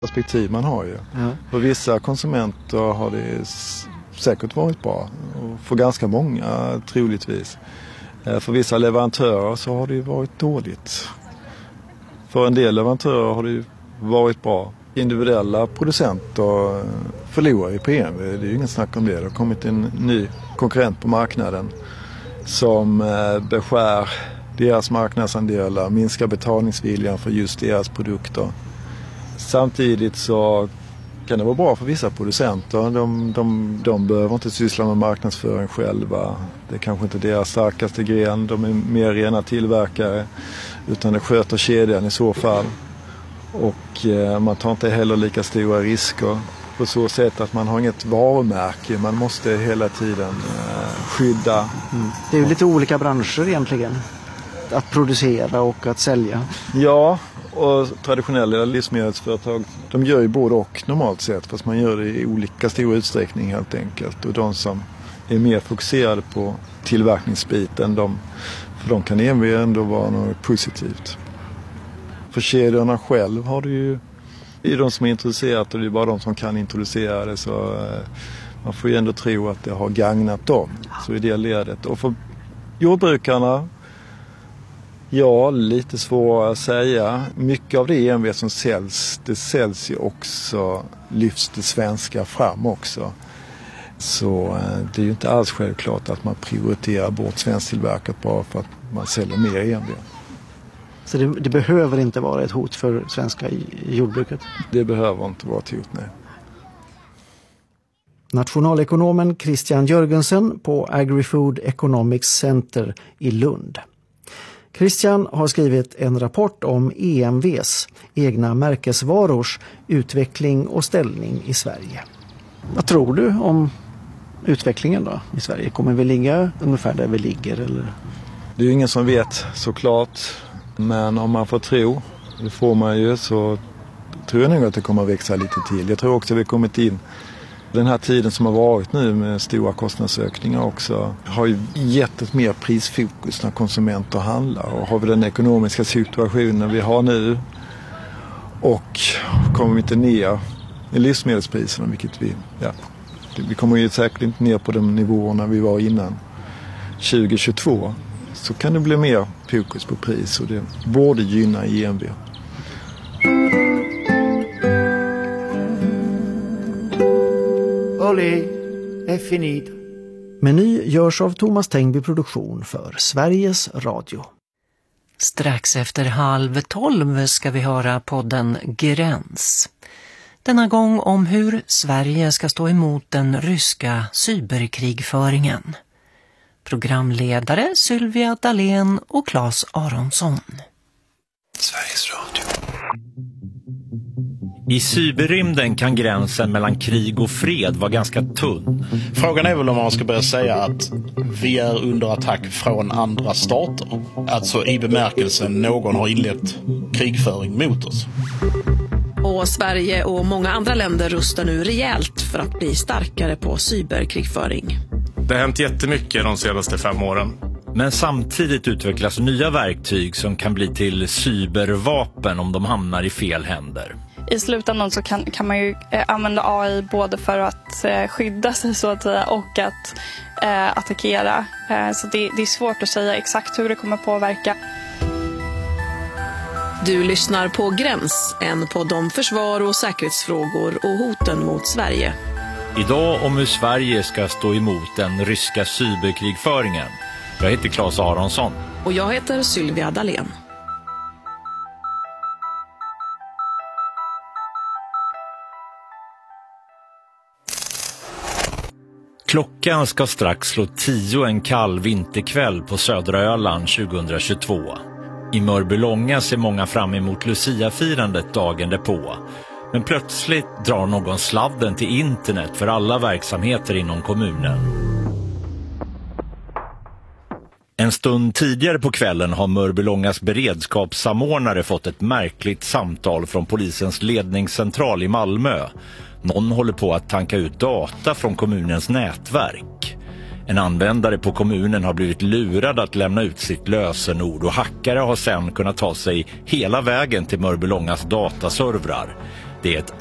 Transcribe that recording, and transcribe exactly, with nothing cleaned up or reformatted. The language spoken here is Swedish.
perspektiv man har ju. Ja. För vissa konsumenter har det s- säkert varit bra. Och för ganska många troligtvis. Eh, För vissa leverantörer så har det ju varit dåligt. För en del leverantörer har det ju varit bra. Individuella producenter förlorar ju på E M V. Det är ju inget snack om det. Det har kommit en ny konkurrent på marknaden som eh, beskär deras marknadsandelar, minskar betalningsviljan för just deras produkter. Samtidigt så kan det vara bra för vissa producenter. De, de, de behöver inte syssla med marknadsföring själva. Det är kanske inte deras starkaste gren. De är mer rena tillverkare, utan det sköter kedjan i så fall. Och eh, man tar inte heller lika stora risker på så sätt att man har inget varumärke. Man måste hela tiden eh, skydda. Mm. Det är ju lite olika branscher egentligen. Att producera och att sälja. Ja, och traditionella livsmedelsföretag, de gör ju både och normalt sett, fast man gör det i olika stor utsträckning helt enkelt. Och de som är mer fokuserade på tillverkningsbiten, de, för de kan E M V ändå vara något positivt. För kedjorna själv har det ju, det är de som är intresserade och det är bara de som kan introducera det, så eh, man får ju ändå tro att det har gagnat dem. Så i det ledet. Och för jordbrukarna, ja, lite svårt att säga. Mycket av det E M V som säljs, det säljs ju också, lyfts det svenska fram också. Så eh, det är ju inte alls självklart att man prioriterar bort svensktillverkat bara för att man säljer mer E M V. Så det, det behöver inte vara ett hot för svenska jordbruket? Det behöver inte vara ett hot, nej. Nationalekonomen Christian Jörgensen på AgriFood Economics Center i Lund. Christian har skrivit en rapport om E M V:s, egna märkesvarors, utveckling och ställning i Sverige. Vad tror du om utvecklingen då i Sverige? Kommer vi ligga ungefär där vi ligger? Eller? Det är ju ingen som vet såklart, men om man får tro, det får man ju, så tror jag nog att det kommer att växa lite till. Jag tror också att vi kommit in, den här tiden som har varit nu med stora kostnadsökningar också, har ju gett ett mer prisfokus när konsumenter handlar. Och har vi den ekonomiska situationen vi har nu och kommer vi inte ner i livsmedelspriserna, vilket vi, ja, vi kommer ju säkert inte ner på de nivåerna vi var innan tjugo tjugotvå, så kan det bli mer fokus på pris och det borde gynna E M V. Olé, är finito. Meny görs av Thomas Tengby Produktion för Sveriges Radio. Strax efter halv tolv ska vi höra podden Gräns. Denna gång om hur Sverige ska stå emot den ryska cyberkrigföringen. Programledare Sylvia Dalén och Claes Aronsson. Sveriges Radio. I cyberrymden kan gränsen mellan krig och fred vara ganska tunn. Frågan är väl om man ska börja säga att vi är under attack från andra stater. Alltså i bemärkelsen någon har inlett krigföring mot oss. Och Sverige och många andra länder rustar nu rejält för att bli starkare på cyberkrigföring. Det har hänt jättemycket de senaste fem åren. Men samtidigt utvecklas nya verktyg som kan bli till cybervapen om de hamnar i fel händer. I slutändan så kan, kan man ju eh, använda A I både för att eh, skydda sig så att säga och att eh, attackera. Eh, så det, det är svårt att säga exakt hur det kommer påverka. Du lyssnar på Gräns, en podd om försvar och säkerhetsfrågor och hoten mot Sverige. Idag om hur Sverige ska stå emot den ryska cyberkrigföringen. Jag heter Claes Aronsson. Och jag heter Sylvia Dalén. Klockan ska strax slå tio en kall vinterkväll på södra Öland tjugohundratjugotvå. I Mörbylånga ser många fram emot Lucia-firandet dagen därpå. Men plötsligt drar någon sladden till internet för alla verksamheter inom kommunen. En stund tidigare på kvällen har Mörbylångas beredskapssamordnare fått ett märkligt samtal från polisens ledningscentral i Malmö. Någon håller på att tanka ut data från kommunens nätverk. En användare på kommunen har blivit lurad att lämna ut sitt lösenord och hackare har sedan kunnat ta sig hela vägen till Mörbylångas dataservrar. Det är ett